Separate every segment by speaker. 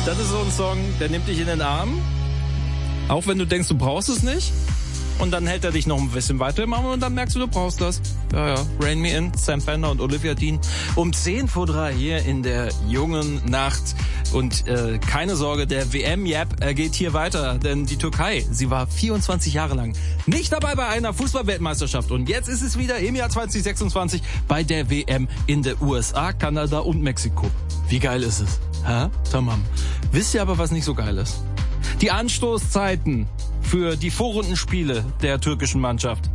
Speaker 1: Das ist so ein Song, der nimmt dich in den Arm, auch wenn du denkst, du brauchst es nicht. Und dann hält er dich noch ein bisschen weiter im Arm und dann merkst du brauchst das. Ja. Rain Me In, Sam Fender und Olivia Dean. Um 10:03 hier in der jungen Nacht. Und keine Sorge, der WM-Jap geht hier weiter. Denn die Türkei, sie war 24 Jahre lang nicht dabei bei einer Fußball-Weltmeisterschaft. Und jetzt ist es wieder im Jahr 2026 bei der WM in der USA, Kanada und Mexiko. Wie geil ist es? Hä? Tamam. Wisst ihr aber, was nicht so geil ist? Die Anstoßzeiten für die Vorrundenspiele der türkischen Mannschaft.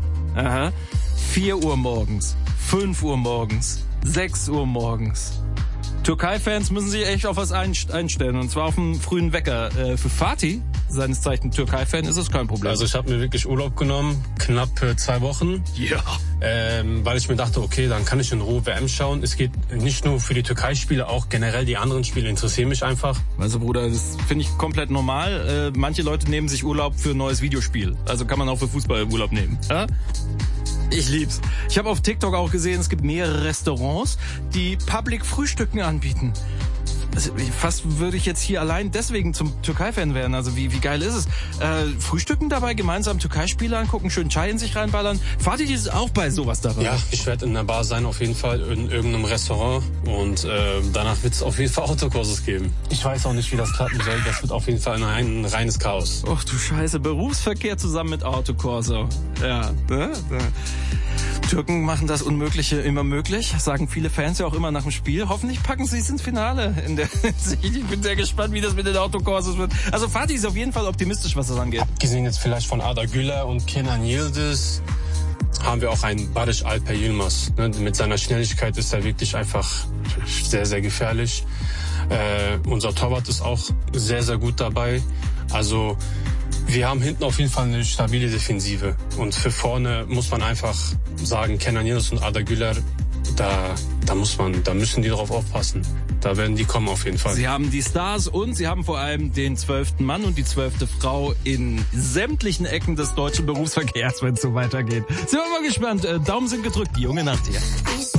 Speaker 1: 4 Uhr morgens, 5 Uhr morgens, 6 Uhr morgens. Türkei-Fans müssen sich echt auf was einstellen, und zwar auf einen frühen Wecker. Für Fatih, seines Zeichen Türkei-Fan, ist es kein Problem.
Speaker 2: Also ich habe mir wirklich Urlaub genommen, knapp 2 Wochen.
Speaker 1: Ja.
Speaker 2: Weil ich mir dachte, okay, dann kann ich in Ruhe WM schauen. Es geht nicht nur für die Türkei-Spiele, auch generell die anderen Spiele interessieren mich einfach.
Speaker 1: Also Bruder, das finde ich komplett normal. Manche Leute nehmen sich Urlaub für ein neues Videospiel. Also kann man auch für Fußball Urlaub nehmen. Ja? Ich lieb's. Ich habe auf TikTok auch gesehen, es gibt mehrere Restaurants, die Public Frühstücken anbieten. Also fast würde ich jetzt hier allein deswegen zum Türkei-Fan werden. Also wie geil ist es? Frühstücken dabei, gemeinsam Türkei-Spiele angucken, schön Chai in sich reinballern. Fatih ist auch bei sowas dabei.
Speaker 2: Ja, ich werde in der Bar sein, auf jeden Fall, in irgendeinem Restaurant. Und danach wird es auf jeden Fall Autokurses geben. Ich weiß auch nicht, wie das klappen soll. Das wird auf jeden Fall ein reines Chaos.
Speaker 1: Och du Scheiße, Berufsverkehr zusammen mit Autokurse. Ja, ne? Türken machen das Unmögliche immer möglich, sagen viele Fans ja auch immer nach dem Spiel. Hoffentlich packen sie es ins Finale. Ich bin sehr gespannt, wie das mit den Autokurses wird. Also Fatih ist auf jeden Fall optimistisch, was das angeht.
Speaker 2: Abgesehen jetzt vielleicht von Arda Güler und Kenan Yildiz haben wir auch einen Barış Alper Yilmaz. Mit seiner Schnelligkeit ist er wirklich einfach sehr, sehr gefährlich. Unser Torwart ist auch sehr, sehr gut dabei. Also wir haben hinten auf jeden Fall eine stabile Defensive. Und für vorne muss man einfach sagen, Kenan Yildiz und Arda Güler, da müssen die drauf aufpassen. Da werden die kommen auf jeden Fall.
Speaker 1: Sie haben die Stars und sie haben vor allem den 12. Mann und die 12. Frau in sämtlichen Ecken des deutschen Berufsverkehrs, wenn es so weitergeht. Sind wir mal gespannt. Daumen sind gedrückt, die junge Nacht hier.